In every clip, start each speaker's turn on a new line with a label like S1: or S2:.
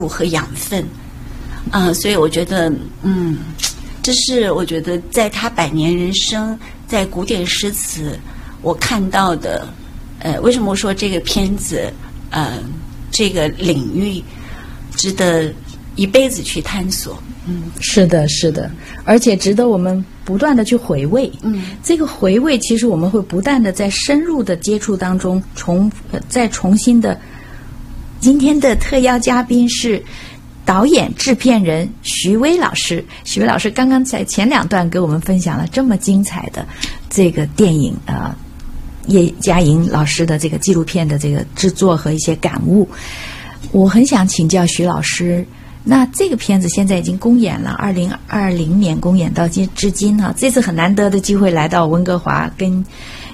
S1: 和养分所以我觉得这是我觉得在他100年人生在古典诗词我看到的为什么我说这个片子这个领域值得一辈子去探索。
S2: 是的，是的，而且值得我们不断的去回味。这个回味其实我们会不断的在深入的接触当中再重新的。今天的特邀嘉宾是导演制片人徐薇老师。徐薇老师刚刚在前2段给我们分享了这么精彩的这个电影叶嘉莹老师的这个纪录片的这个制作和一些感悟。我很想请教徐老师，那这个片子现在已经公演了，2020年公演到至今这次很难得的机会来到温哥华，跟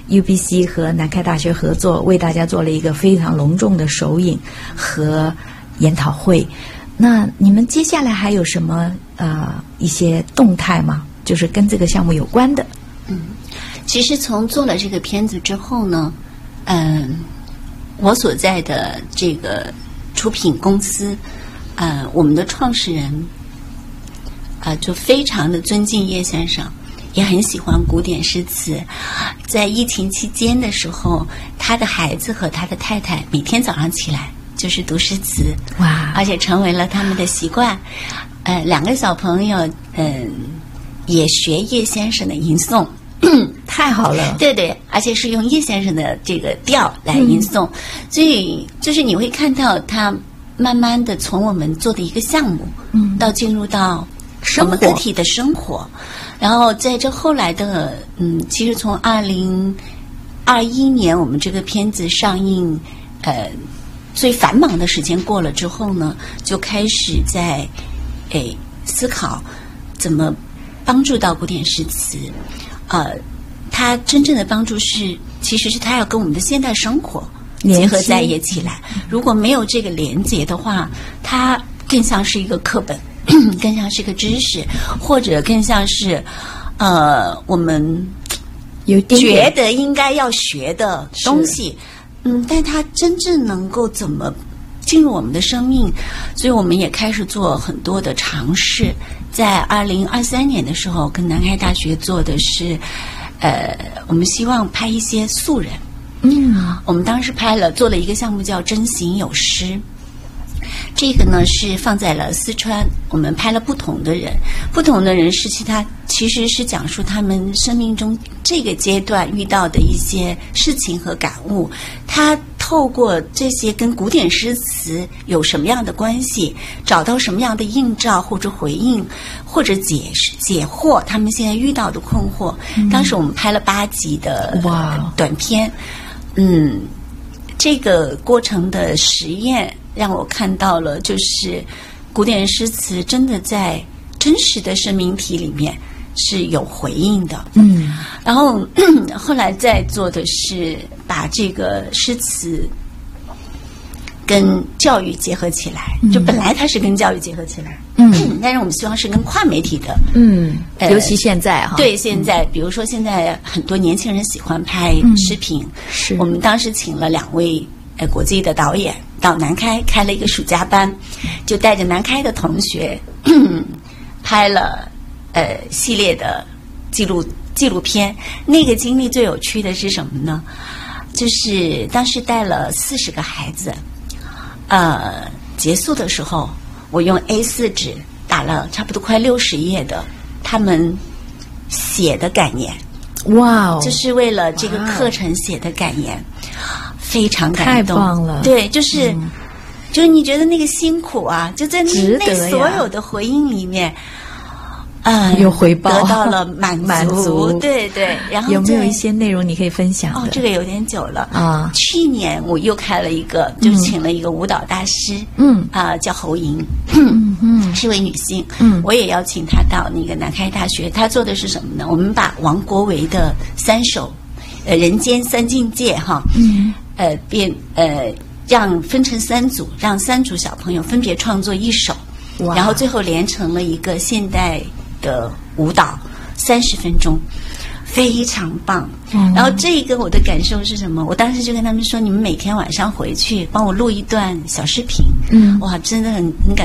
S2: UBC 和南开大学合作，为大家做了一个非常隆重的首映和研讨会。那你们接下来还有什么一些动态吗？就是跟这个项目有关的。
S1: 其实从做了这个片子之后呢，我所在的这个出品公司，我们的创始人就非常的尊敬叶先生，也很喜欢古典诗词。在疫情期间的时候，他的孩子和他的太太每天早上起来就是读诗词，
S2: 哇！
S1: 而且成为了他们的习惯。2个小朋友也学叶先生的吟诵。
S2: 太好了，
S1: 对对，而且是用叶先生的这个调来吟诵，所以就是你会看到他慢慢的从我们做的一个项目，到进入到我们个体的生活，然后在这后来的其实从2021年我们这个片子上映，最繁忙的时间过了之后呢，就开始在思考怎么帮助到古典诗词。它真正的帮助其实是它要跟我们的现代生活结合在一起来。如果没有这个连结的话，它更像是一个课本，更像是一个知识，或者更像是我们觉得应该要学的东西。但它真正能够怎么进入我们的生命，所以我们也开始做很多的尝试。在2023年的时候，跟南开大学做的是，我们希望拍一些素人。我们当时做了一个项目叫真行有诗。这个呢是放在了四川，我们拍了不同的人其实是讲述他们生命中这个阶段遇到的一些事情和感悟，他透过这些跟古典诗词有什么样的关系，找到什么样的映照或者回应，或者解惑他们现在遇到的困惑。当时我们拍了8集的短片。这个过程的实验让我看到了，就是古典诗词真的在真实的生命体里面是有回应的。然后后来再做的是把这个诗词跟教育结合起来，就本来它是跟教育结合起来，但是我们希望是跟跨媒体的，
S2: 尤其现在哈，
S1: 对，现在比如说现在很多年轻人喜欢拍视频，
S2: 是
S1: 我们当时请了2位国际的导演到南开开了一个暑假班，就带着南开的同学拍了系列的纪录片。那个经历最有趣的是什么呢？就是当时带了40个孩子，结束的时候我用 A4 纸打了差不多快60页的他们写的感言。
S2: 哇，
S1: 这是为了这个课程写的感言，非常感动，
S2: 太棒了。
S1: 对，就是你觉得那个辛苦啊，就在那所有的回应里面，
S2: 有回报，
S1: 得到了满足。对对，然后
S2: 有没有一些内容你可以分享的？
S1: 这个有点久了啊。去年我又开了一个，就请了一个舞蹈大师，叫侯莹，是位女性，我也邀请她到那个南开大学。她做的是什么呢？我们把王国维的3首人间3境界让分成3组，让3组小朋友分别创作1首，然后最后连成了一个现代的舞蹈，30分钟，非常棒。然后这个我的感受是什么？我当时就跟他们说，你们每天晚上回去帮我录一段小视频。哇，真的很感